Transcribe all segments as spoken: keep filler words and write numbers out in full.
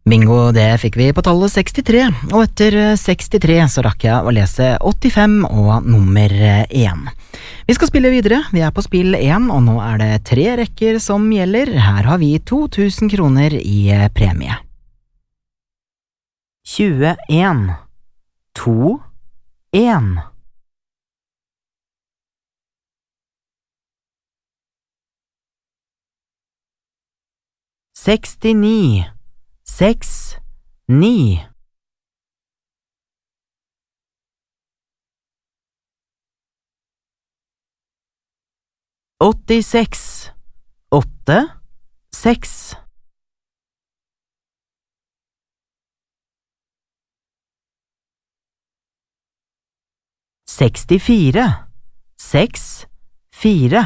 Bingo, det fikk vi på tallet sekstitre, og etter sekstitre så rakk jeg å lese åttifem og nummer én. Vi skal spille videre, vi er på spill én, og nå er det tre rekker som gjelder. Her har vi to tusen kroner i premie. tjueen, to, en. sekstini, seks, ni. åttiseks, åtte, seks. sekstifire, seks, fire.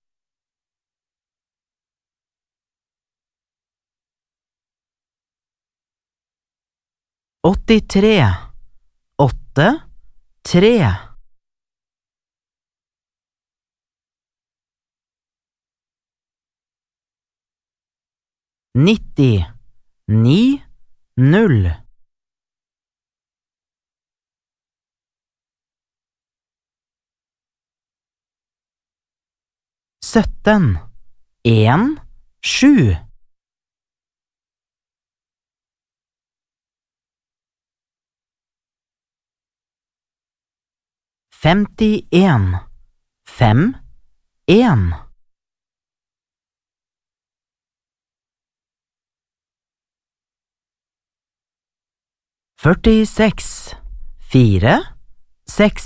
åttitre, åtte, tre. nitti, ni, null. sytten, en, sju. femtien, fem, en. førtiseks, fire, seks.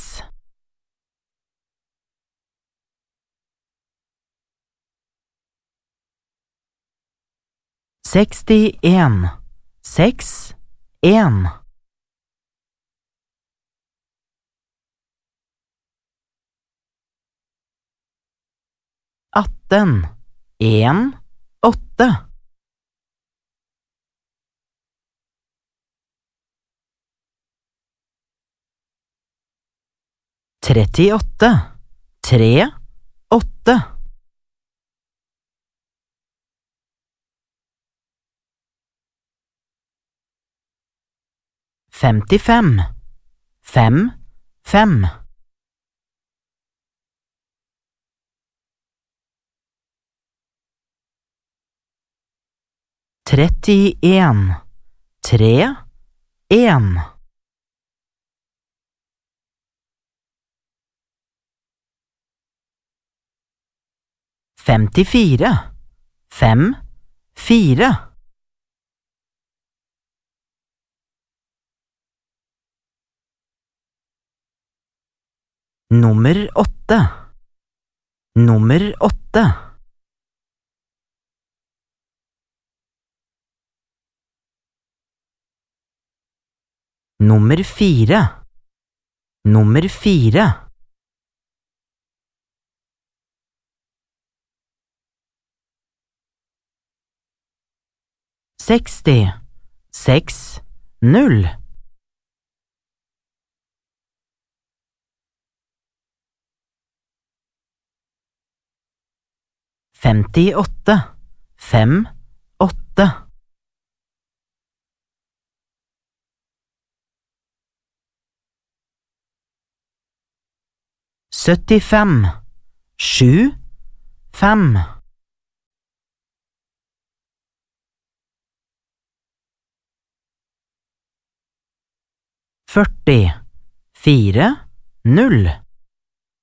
sekstien, seks, en. atten, en, åtte. trettiåtte, tre, åtte. femtifem, fem, fem. trettien, tre, en. femtifire, fem, fire. Nummer åtte. Nummer åtte. Nummer fire. Nummer fire. seksti, seks, null. femtiåtte, fem, åtte. syttifem, sju, fem. førti, fire, null.